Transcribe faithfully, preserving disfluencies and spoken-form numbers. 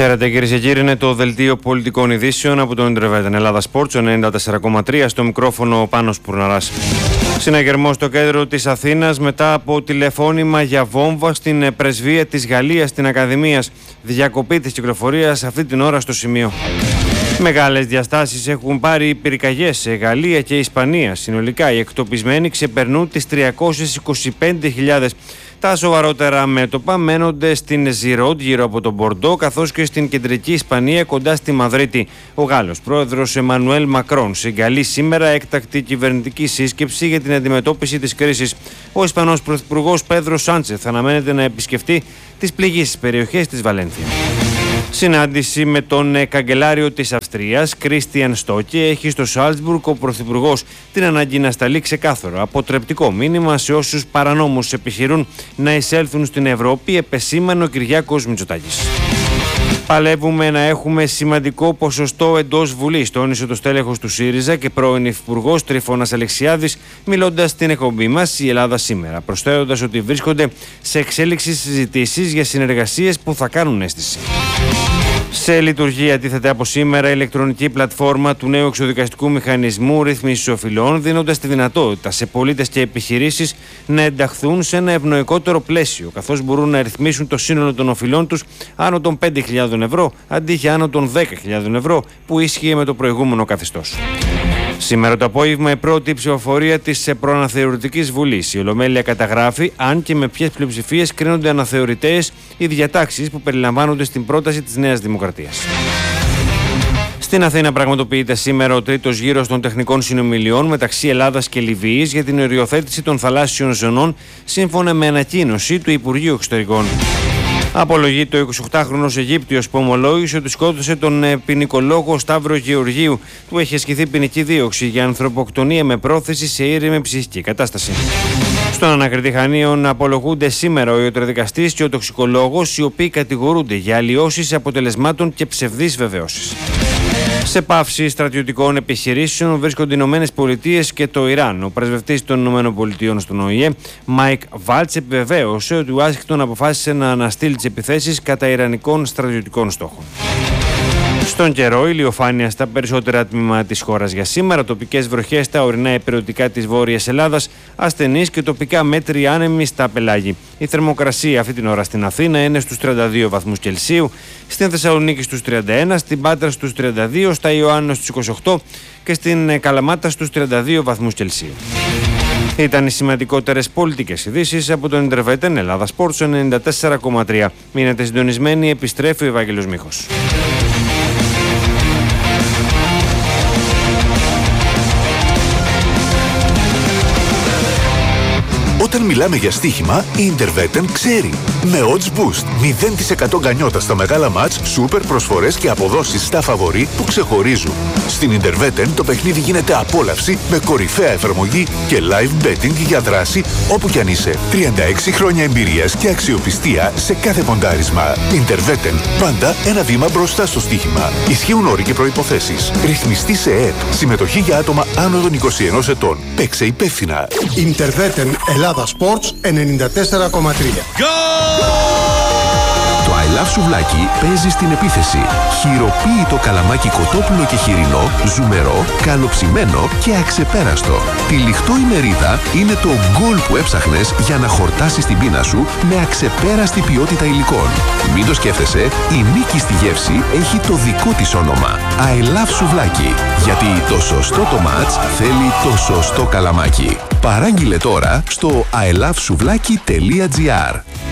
Χαίρετε κυρίες και κύριοι, είναι το δελτίο πολιτικών ειδήσεων από το Ιντερβέτεν Ελλάδα Sports ενενήντα τέσσερα κόμμα τρία, στο μικρόφωνο ο Πάνος Πουρναράς. Συναγερμός στο κέντρο της Αθήνας μετά από τηλεφώνημα για βόμβα στην πρεσβεία της Γαλλίας στην Ακαδημίας. Διακοπή της κυκλοφορίας αυτή την ώρα στο σημείο. Μεγάλες διαστάσεις έχουν πάρει οι πυρκαγιές σε Γαλλία και Ισπανία. Συνολικά οι εκτοπισμένοι ξεπερνούν τις τριακόσιες είκοσι πέντε χιλιάδες. Τα σοβαρότερα μέτωπα μένονται στην Ζιρόντ γύρω από τον Μπορντό, καθώς και στην κεντρική Ισπανία κοντά στη Μαδρίτη. Ο Γάλλος πρόεδρος Εμμανουέλ Μακρόν συγκαλεί σήμερα έκτακτη κυβερνητική σύσκεψη για την αντιμετώπιση της κρίσης. Ο Ισπανός πρωθυπουργός Πέδρο Σάντσεθ αναμένεται να επισκεφτεί τις πληγείς περιοχές της Βαλένθια. Συνάντηση με τον καγκελάριο της Αυστρίας, Κρίστιαν Στόκε, έχει στο Σάλτσμπουργκ ο πρωθυπουργός την ανάγκη να σταλεί ξεκάθαρο αποτρεπτικό μήνυμα σε όσους παρανόμως επιχειρούν να εισέλθουν στην Ευρώπη, επεσήμανε ο Κυριάκος Μητσοτάκης. Παλεύουμε να έχουμε σημαντικό ποσοστό εντός Βουλής, τόνισε το στέλεχος του ΣΥΡΙΖΑ και πρώην Υφυπουργός Τρίφωνας Αλεξιάδης, μιλώντας στην εκπομπή μας η Ελλάδα σήμερα, προσθέτοντας ότι βρίσκονται σε εξέλιξη συζητήσεις για συνεργασίες που θα κάνουν αίσθηση. Σε λειτουργία τίθεται από σήμερα η ηλεκτρονική πλατφόρμα του νέου εξοδικαστικού μηχανισμού ρύθμισης οφειλών, δίνοντας τη δυνατότητα σε πολίτες και επιχειρήσεις να ενταχθούν σε ένα ευνοϊκότερο πλαίσιο, καθώς μπορούν να ρυθμίσουν το σύνολο των οφειλών τους άνω των πέντε χιλιάδες ευρώ αντί για άνω των δέκα χιλιάδες ευρώ που ίσχυε με το προηγούμενο καθεστώς. Σήμερα το απόγευμα η πρώτη ψηφοφορία της προαναθεωρητικής Βουλής. Η Ολομέλεια καταγράφει αν και με ποιες πλειοψηφίες κρίνονται αναθεωρητές οι διατάξεις που περιλαμβάνονται στην πρόταση της Νέας Δημοκρατίας. Στην Αθήνα πραγματοποιείται σήμερα ο τρίτος γύρος των τεχνικών συνομιλιών μεταξύ Ελλάδας και Λιβύης για την οριοθέτηση των θαλάσσιων ζωνών, σύμφωνα με ανακοίνωση του Υπουργείου Εξωτερικών. Απολογείται ο εικοσιοκτάχρονος Αιγύπτιος που ομολόγησε ότι σκότωσε τον ποινικολόγο Σταύρο Γεωργίου. Του έχει ασκηθεί ποινική δίωξη για ανθρωποκτονία με πρόθεση σε ήρεμη ψυχική κατάσταση. Στον ανακριτή Χανίων απολογούνται σήμερα ο ιατροδικαστής και ο τοξικολόγος, οι οποίοι κατηγορούνται για αλλοιώσεις αποτελεσμάτων και ψευδείς βεβαιώσεις. Σε πάυση στρατιωτικών επιχειρήσεων βρίσκονται οι Ηνωμένες Πολιτείες και το Ιράν. Ο πρεσβευτής των Ηνωμένων Πολιτείων στον ΟΗΕ, Μάικ Βάλτς, επιβεβαίωσε ότι η Ουάσιγκτον αποφάσισε να αναστείλει τις επιθέσεις κατά ιρανικών στρατιωτικών στόχων. Στον καιρό, ηλιοφάνεια στα περισσότερα τμήματα της χώρας για σήμερα, τοπικές βροχές στα ορεινά υπηρετικά της Βόρειας Ελλάδας, ασθενείς και τοπικά μέτρη άνεμοι στα πελάγη. Η θερμοκρασία αυτή την ώρα στην Αθήνα είναι στους τριάντα δύο βαθμούς Κελσίου, στην Θεσσαλονίκη στους τριάντα ένα, στην Πάτρα στους τριάντα δύο, στα Ιωάννα στους είκοσι οκτώ και στην Καλαμάτα στους τριάντα δύο βαθμούς Κελσίου. Ήταν οι σημαντικότερες πολιτικές ειδήσεις από τον Ιντερβέτεν Ελλάδα Sports ενενήντα τέσσερα κόμμα τρία. Μείνετε συντονισμένοι, επιστρέφει ο Ευάγγελος Μίχος. Όταν μιλάμε για στοίχημα, η Intervetten ξέρει. Με Odds Boost, μηδέν τοις εκατό γκανιότα στα μεγάλα μάτς, σούπερ προσφορές και αποδόσεις στα φαβορί που ξεχωρίζουν. Στην Intervetten το παιχνίδι γίνεται απόλαυση με κορυφαία εφαρμογή και live betting για δράση όπου κι αν είσαι. τριάντα έξι χρόνια εμπειρίας και αξιοπιστία σε κάθε ποντάρισμα. Intervetten, πάντα ένα βήμα μπροστά στο στοίχημα. Ισχύουν όροι και προϋποθέσεις. Ρυθμιστή σε ΕΕΠ. Συμμετοχή για άτομα άνω των είκοσι ενός ετών. Παίξε υπεύθυνα. Intervetten Ελλάδα Sports ενενήντα τέσσερα κόμμα τρία. Το I Love Σουβλάκι παίζει στην επίθεση. Χειροποίητο καλαμάκι κοτόπουλο και χοιρινό, ζουμερό, καλοψημένο και αξεπέραστο. Τυλιχτό η μερίδα είναι το γκολ που έψαχνες για να χορτάσεις την πείνα σου με αξεπέραστη ποιότητα υλικών. Μην το σκέφτεσαι, η νίκη στη γεύση έχει το δικό της όνομα. I Love Σουβλάκι. Γιατί το σωστό το μάτς θέλει το σωστό καλαμάκι. Παράγγειλε τώρα στο άι λαβ σουβλάκι τελεία τζι άρ.